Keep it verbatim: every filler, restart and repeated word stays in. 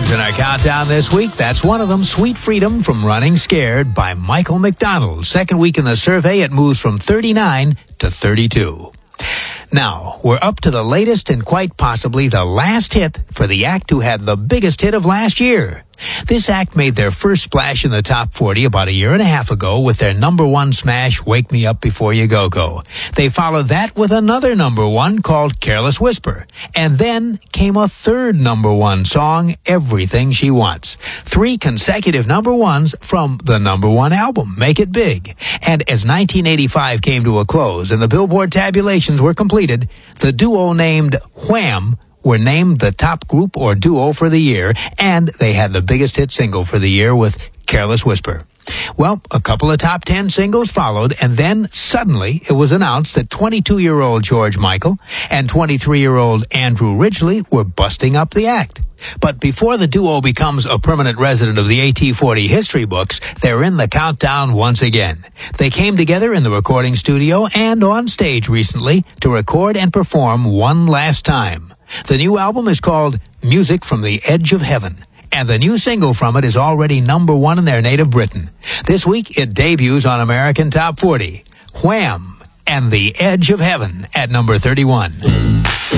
songs in our countdown this week. That's one of them, Sweet Freedom from Running Scared by Michael McDonald. Second week in the survey, it moves from thirty-nine to thirty-two. Now, we're up to the latest and quite possibly the last hit for the act who had the biggest hit of last year. This act made their first splash in the top forty about a year and a half ago with their number one smash, Wake Me Up Before You Go Go. They followed that with another number one called Careless Whisper. And then came a third number one song, Everything She Wants. Three consecutive number ones from the number one album, Make It Big. And as nineteen eighty-five came to a close and the Billboard tabulations were completed, the duo named Wham! Were named the top group or duo for the year, and they had the biggest hit single for the year with Careless Whisper. Well, a couple of top ten singles followed, and then suddenly it was announced that twenty-two-year-old George Michael and twenty-three-year-old Andrew Ridgeley were busting up the act. But before the duo becomes a permanent resident of the A T forty history books, they're in the countdown once again. They came together in the recording studio and on stage recently to record and perform one last time. The new album is called Music from the Edge of Heaven, and the new single from it is already number one in their native Britain. This week, it debuts on American Top forty. Wham! And The Edge of Heaven at number thirty-one.